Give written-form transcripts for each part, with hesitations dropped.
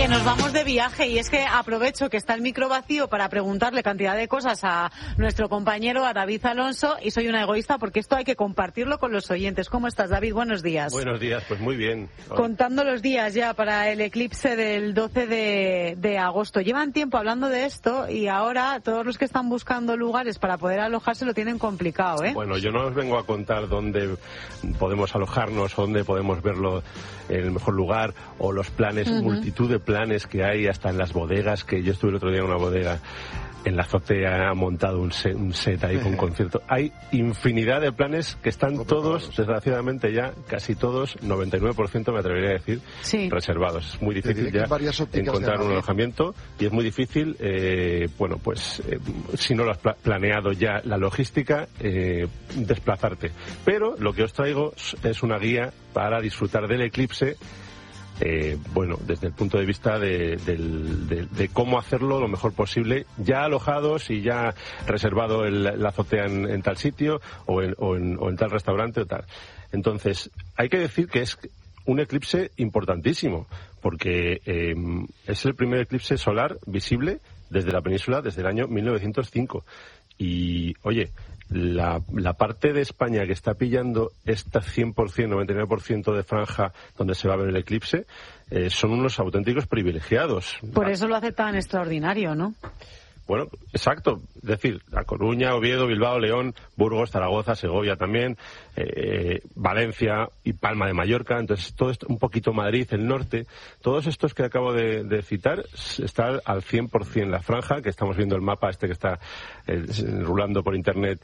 Que nos vamos de viaje y es que aprovecho que está el micro vacío para preguntarle cantidad de cosas a nuestro compañero, a David Alonso, y soy una egoísta porque esto hay que compartirlo con los oyentes. ¿Cómo estás, David? Buenos días. Buenos días, pues muy bien. Contando los días ya para el eclipse del 12 de agosto. Llevan tiempo hablando de esto y ahora todos los que están buscando lugares para poder alojarse lo tienen complicado, ¿eh? Bueno, yo no os vengo a contar dónde podemos alojarnos, dónde podemos verlo en el mejor lugar, o los planes, multitud de planes que hay hasta en las bodegas, que yo estuve el otro día en una bodega en la azotea, ha montado un set ahí con concierto. Hay infinidad de planes que están todos, desgraciadamente ya, casi todos, 99% me atrevería a decir, reservados. Es muy difícil ya encontrar un alojamiento y es muy difícil, si no lo has planeado ya la logística, desplazarte. Pero lo que os traigo es una guía para disfrutar del eclipse, desde el punto de vista de cómo hacerlo lo mejor posible, ya alojados y ya reservado la azotea en tal sitio o en tal restaurante o tal. Entonces, hay que decir que es un eclipse importantísimo, porque es el primer eclipse solar visible desde la península desde el año 1905. Y, oye, la parte de España que está pillando esta 100%, 99% de franja donde se va a ver el eclipse, son unos auténticos privilegiados. Por eso lo hace tan extraordinario, ¿no? Bueno, exacto. Es decir, La Coruña, Oviedo, Bilbao, León, Burgos, Zaragoza, Segovia también, Valencia y Palma de Mallorca. Entonces, todo esto, un poquito Madrid, el norte. Todos estos que acabo de citar están al 100% la franja, que estamos viendo el mapa que está rulando por internet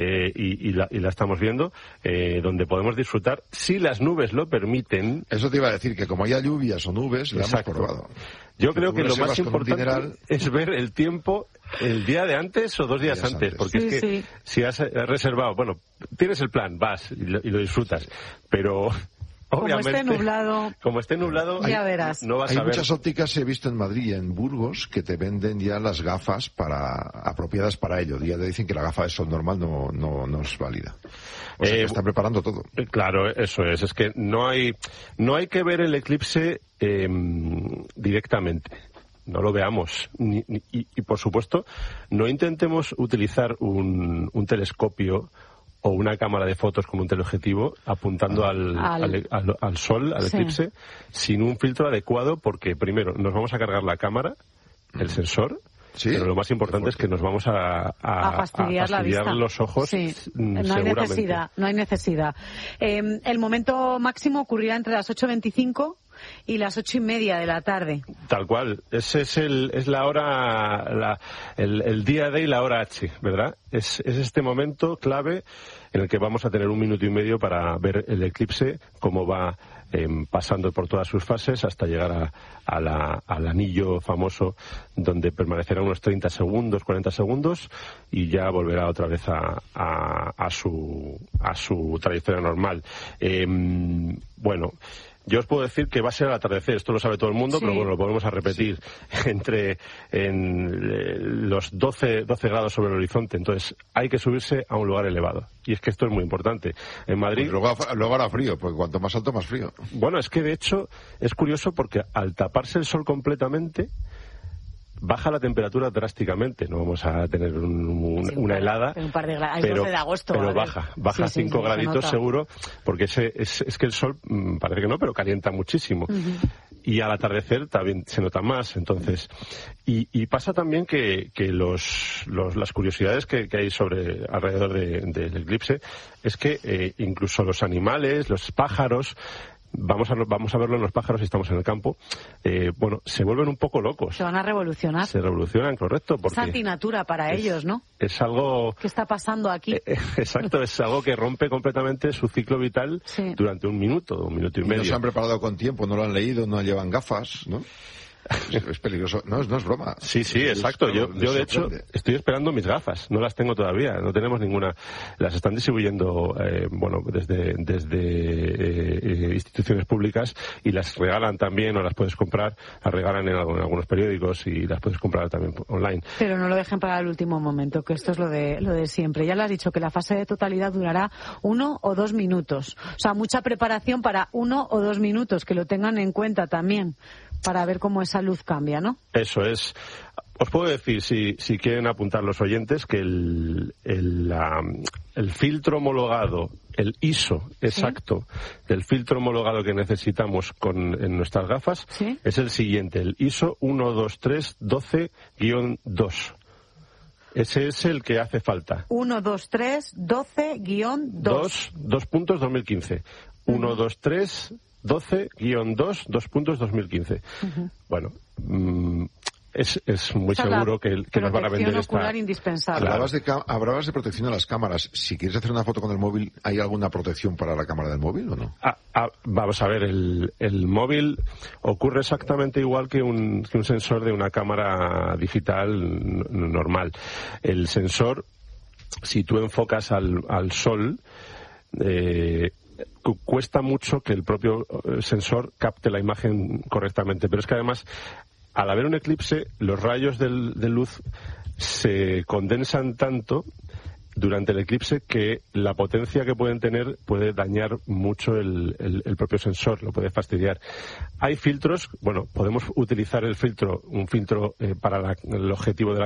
y la estamos viendo, donde podemos disfrutar, si las nubes lo permiten. Eso te iba a decir, que como haya lluvias o nubes, la hemos probado. Yo creo que lo más importante es ver el tiempo el día de antes o 2 días antes, porque es que si has reservado, tienes el plan, vas y lo disfrutas, pero obviamente, como esté nublado, ya verás. No vas a ver. Hay muchas ópticas, he visto en Madrid y en Burgos, que te venden ya las gafas apropiadas para ello. Ya te dicen que la gafa de sol normal no es válida. O sea, que están preparando todo. Claro, eso es. Es que no hay que ver el eclipse directamente. No lo veamos. Y por supuesto, no intentemos utilizar un telescopio o una cámara de fotos con un teleobjetivo apuntando al sol, al eclipse, sin un filtro adecuado, porque primero nos vamos a cargar la cámara, el sensor, pero lo más importante es que nos vamos a fastidiar los ojos. No hay necesidad. El momento máximo ocurrirá entre las 8:25 y las 8:30 de la tarde. Tal cual. Ese es la hora, el día D y la hora H, ¿verdad? Es este momento clave en el que vamos a tener 1 minuto y medio para ver el eclipse, cómo va pasando por todas sus fases hasta llegar al anillo famoso, donde permanecerá unos 30 segundos, 40 segundos y ya volverá otra vez a su trayectoria normal. Yo os puedo decir que va a ser al atardecer, esto lo sabe todo el mundo, pero lo volvemos a repetir, en los 12 grados sobre el horizonte, entonces hay que subirse a un lugar elevado. Y es que esto es muy importante. En Madrid... Pues luego hará frío, porque cuanto más alto, más frío. Bueno, es que de hecho es curioso porque al taparse el sol completamente, baja la temperatura drásticamente. No vamos a tener una helada, un par de grados, el 12 de agosto, pero baja 5 graditos seguro, porque es que el sol parece que no, pero calienta muchísimo. Y al atardecer también se nota más. Entonces, y pasa también que las curiosidades que hay alrededor del eclipse es que incluso los animales, los pájaros, vamos a verlo en los pájaros si estamos en el campo, se vuelven un poco locos. Se van a revolucionar. Se revolucionan, correcto. Porque es antinatura para ellos, ¿no? Es algo... ¿Qué está pasando aquí? Exacto, es algo que rompe completamente su ciclo vital durante 1 minuto, 1 minuto y medio. No se han preparado con tiempo, no lo han leído, no llevan gafas, ¿no? Es peligroso. No es broma. Sí, exacto. Yo de hecho, estoy esperando mis gafas. No las tengo todavía. No tenemos ninguna. Las están distribuyendo, desde instituciones públicas y las regalan también, o las puedes comprar. Las regalan en algunos periódicos y las puedes comprar también online. Pero no lo dejen para el último momento, que esto es lo de siempre. Ya le has dicho que la fase de totalidad durará 1 o 2 minutos. O sea, mucha preparación para 1 o 2 minutos, que lo tengan en cuenta también. para ver cómo esa luz cambia, ¿no? Eso es. Os puedo decir, si quieren apuntar los oyentes, que el filtro homologado, el ISO exacto del filtro homologado que necesitamos en nuestras gafas es el siguiente, el ISO 12312-2. Ese es el que hace falta. 12312-2. 2015. 12312-2, 2015. Bueno, es muy seguro que nos van a vender esta... indispensable. Hablabas de protección de las cámaras. Si quieres hacer una foto con el móvil, ¿hay alguna protección para la cámara del móvil o no? Vamos a ver, el móvil ocurre exactamente igual que un sensor de una cámara digital normal. El sensor, si tú enfocas al sol, cuesta mucho que el propio sensor capte la imagen correctamente, pero es que además, al haber un eclipse, los rayos de luz se condensan tanto durante el eclipse que la potencia que pueden tener puede dañar mucho el propio sensor, lo puede fastidiar. Hay filtros, bueno, podemos utilizar un filtro para el objetivo de la